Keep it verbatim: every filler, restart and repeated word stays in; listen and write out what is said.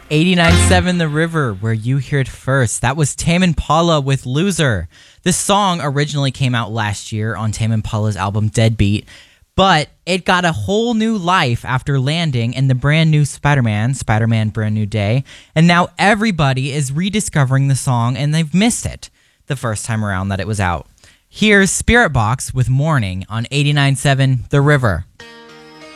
eighty-nine point seven The River, where you hear it first. That was Tame Impala with Loser. This song originally came out last year on Tame Impala's album Deadbeat, but it got a whole new life after landing in the brand new Spider-Man, Spider-Man Brand New Day, and now everybody is rediscovering the song and they've missed it the first time around that it was out. Here's Spirit Box with Morning on eighty-nine point seven The River.